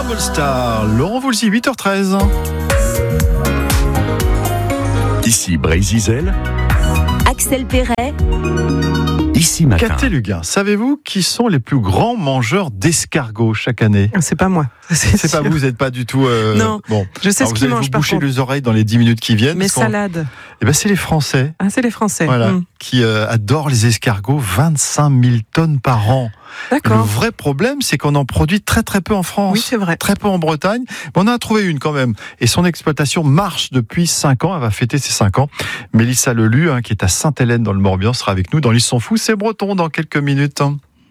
Global Star, Laurent Voulzy, 8h13. Ici Brésil, Axel Perret. Ici Matin. Caté Luguin, savez-vous qui sont les plus grands mangeurs d'escargots chaque année? C'est pas moi. C'est pas vous n'êtes pas du tout... Non, bon. je sais Alors ce vous qu'ils allez mangent vous par boucher contre. les oreilles dans les 10 minutes qui viennent. Mes salades. Eh ben, c'est les Français. Ah, c'est les Français. Voilà, qui adorent les escargots, 25 000 tonnes par an. Le D'accord. vrai problème, c'est qu'on en produit très très peu en France. Oui, c'est vrai. Très peu en Bretagne. Mais on en a trouvé une quand même. Et son exploitation marche depuis 5 ans. Elle va fêter ses 5 ans. Mélissa Lelu, qui est à Sainte-Hélène dans le Morbihan, sera avec nous dans l'Ils sont fous. C'est breton dans quelques minutes.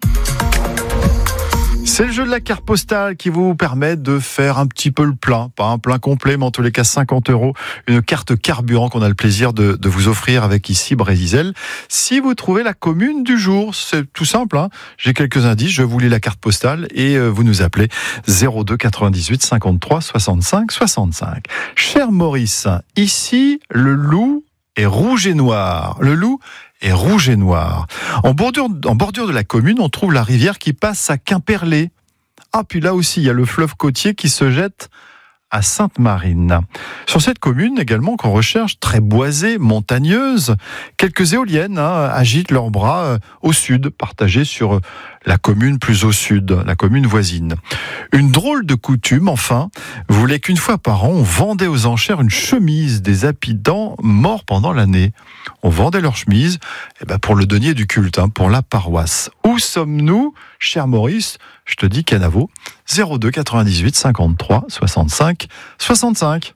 C'est le jeu de la carte postale qui vous permet de faire un petit peu le plein, pas un plein complet, mais en tous les cas 50 €. Une carte carburant qu'on a le plaisir de vous offrir avec ici Brésil. Si vous trouvez la commune du jour, c'est tout simple. J'ai quelques indices, je vous lis la carte postale et vous nous appelez 02 98 53 65 65. Cher Maurice, ici le loup est rouge et noir. Le loup est rouge et noir. En bordure de la commune, on trouve la rivière qui passe à Quimperlé. Ah, puis là aussi, il y a le fleuve côtier qui se jette à Sainte-Marine. Sur cette commune également qu'on recherche, très boisée, montagneuse, quelques éoliennes agitent leurs bras au sud, partagés sur la commune plus au sud, la commune voisine. Une drôle de coutume, enfin, voulait qu'une fois par an, on vendait aux enchères une chemise des habitants morts pendant l'année. On vendait leur chemise pour le denier du culte, pour la paroisse. Où sommes-nous, cher Maurice? Je te dis Canavo, 02 98 53 65 65.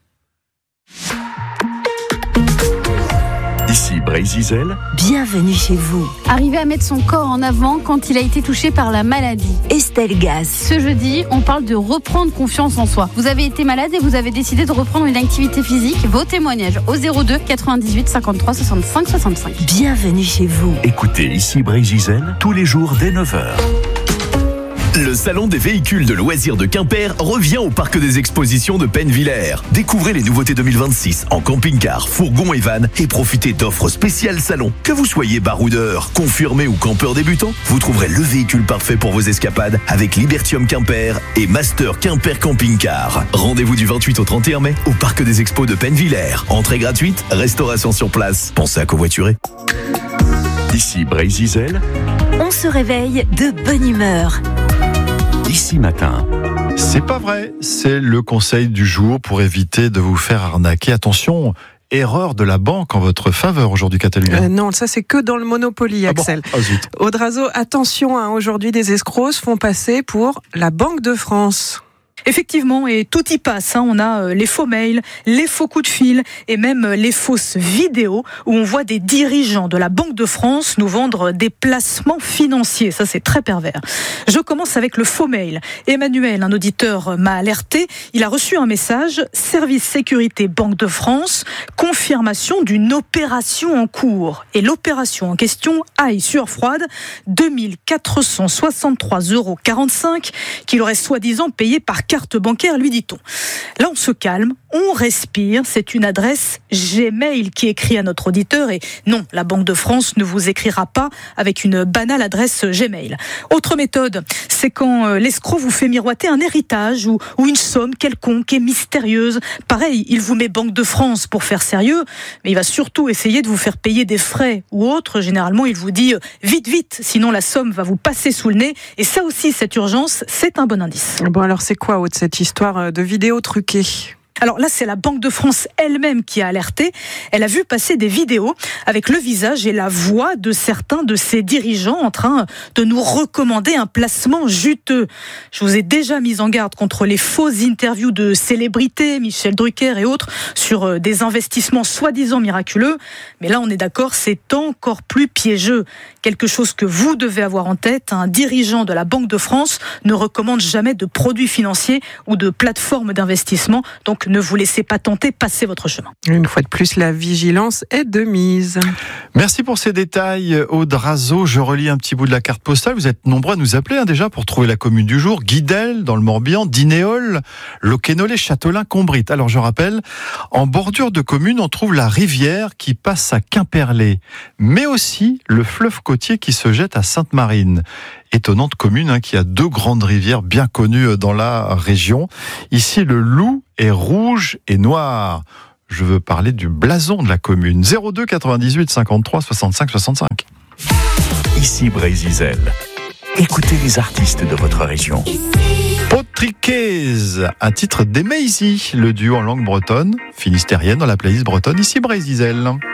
Ici Brésil, Bienvenue chez vous. Arriver à mettre son corps en avant quand il a été touché par la maladie. Estelle Gaz. Ce jeudi, on parle de reprendre confiance en soi. Vous avez été malade et vous avez décidé de reprendre une activité physique. Vos témoignages au 02 98 53 65 65. Bienvenue chez vous. écoutez Ici Brésil tous les jours dès 9h. Le salon des véhicules de loisirs de Quimper revient au parc des expositions de Pennevillers. Découvrez les nouveautés 2026 en camping-car, fourgon et van et profitez d'offres spéciales salon. Que vous soyez baroudeur, confirmé ou campeur débutant, vous trouverez le véhicule parfait pour vos escapades avec Libertium Quimper et Master Quimper Camping Car. Rendez-vous du 28 au 31 mai au parc des expos de Pennevillers. Entrée gratuite, restauration sur place. Pensez à covoiturer. Ici Brésil, On se réveille de bonne humeur. Ici Matin. C'est pas vrai, c'est le conseil du jour pour éviter de vous faire arnaquer. Attention, erreur de la banque en votre faveur aujourd'hui, Catalunya. Non, ça c'est que dans le Monopoly, Axel. Ah zut. Audrazo, attention, aujourd'hui des escrocs se font passer pour la Banque de France. Effectivement, et tout y passe. On a les faux mails, les faux coups de fil et même les fausses vidéos où on voit des dirigeants de la Banque de France nous vendre des placements financiers. Ça, c'est très pervers. Je commence avec le faux mail. Emmanuel, un auditeur, m'a alerté. Il a reçu un message « Service sécurité Banque de France, confirmation d'une opération en cours ». Et l'opération en question, aïe, sueur froide, 2 463,45 € qu'il aurait soi-disant payé par carte bancaire, lui dit-on. Là, on se calme, on respire. C'est une adresse Gmail qui écrit à notre auditeur. Et non, la Banque de France ne vous écrira pas avec une banale adresse Gmail. Autre méthode, c'est quand l'escroc vous fait miroiter un héritage ou une somme quelconque et mystérieuse. Pareil, il vous met Banque de France pour faire sérieux, mais il va surtout essayer de vous faire payer des frais ou autres. Généralement, il vous dit vite, vite, sinon la somme va vous passer sous le nez. Et ça aussi, cette urgence, c'est un bon indice. Bon, alors c'est quoi, Aude, cette histoire de vidéos truquées ? Alors là, c'est la Banque de France elle-même qui a alerté. Elle a vu passer des vidéos avec le visage et la voix de certains de ses dirigeants en train de nous recommander un placement juteux. Je vous ai déjà mis en garde contre les fausses interviews de célébrités, Michel Drucker et autres, sur des investissements soi-disant miraculeux. Mais là, on est d'accord, c'est encore plus piégeux. Quelque chose que vous devez avoir en tête, un dirigeant de la Banque de France ne recommande jamais de produits financiers ou de plateformes d'investissement. Donc, ne vous laissez pas tenter, passez votre chemin. Une fois de plus, la vigilance est de mise. Merci pour ces détails, Audrazo. Je relis un petit bout de la carte postale. Vous êtes nombreux à nous appeler déjà pour trouver la commune du jour. Guidel, dans le Morbihan, Dinéol, Locquénolé, Châtelain, Combrit. Alors je rappelle, en bordure de commune, on trouve la rivière qui passe à Quimperlé, mais aussi le fleuve côtier côtier qui se jette à Sainte-Marine. Étonnante commune qui a 2 grandes rivières bien connues dans la région. Ici, le loup est rouge et noir. Je veux parler du blason de la commune. 02 98 53 65 65. Ici Brésil. Écoutez les artistes de votre région. Potriquez, un titre d'Emazy, le duo en langue bretonne, finistérienne dans la playlist bretonne, ici Brésil.